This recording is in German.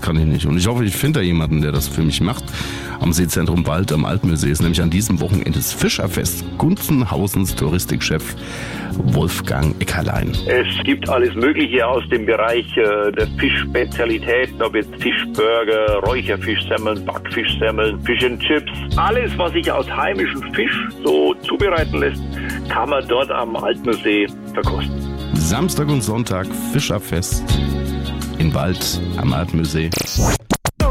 kann ich nicht. Und ich hoffe, ich finde da jemanden, der das für mich macht. Am Seezentrum Wald am Altmühlsee ist nämlich an diesem Wochenende das Fischerfest. Gunzenhausens Touristikchef Wolfgang Eckerlein. Es gibt alles Mögliche aus dem Bereich der Fischspezialitäten, ob jetzt Fischburger, Räucherfischsemmeln, Backfischsemmeln, Fish and Chips. Alles, was sich aus heimischem Fisch so zubereiten lässt, kann man dort am Altmühlsee verkosten. Samstag und Sonntag Fischerfest in Wald am Altmühlsee.